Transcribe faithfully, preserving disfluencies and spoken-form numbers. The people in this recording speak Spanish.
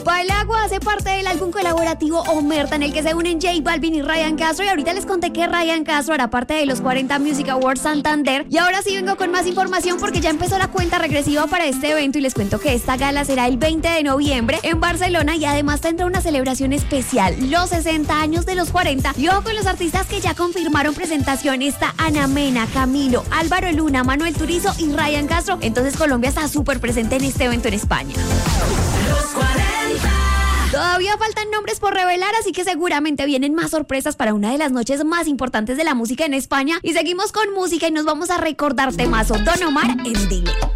Balagua hace parte del álbum colaborativo Omerta, en el que se unen J Balvin y Ryan Castro. Y ahorita les conté que Ryan Castro hará parte de los cuarenta Music Awards Santander. Y ahora sí vengo con más información porque ya empezó la cuenta regresiva para este evento. Y les cuento que esta gala será el veinte de noviembre en Barcelona. Y además tendrá una celebración especial, los sesenta años de los cuarenta. Y ojo con los artistas que ya confirmaron presentación. Está Ana Mena, Camilo, Álvaro Luna, Manuel Turizo y Ryan Castro. Entonces Colombia está súper presente en este evento en España. Los cuarenta. Todavía faltan nombres por revelar, así que seguramente vienen más sorpresas para una de las noches más importantes de la música en España. Y seguimos con música y nos vamos a recordar temazo Don Omar en Dile.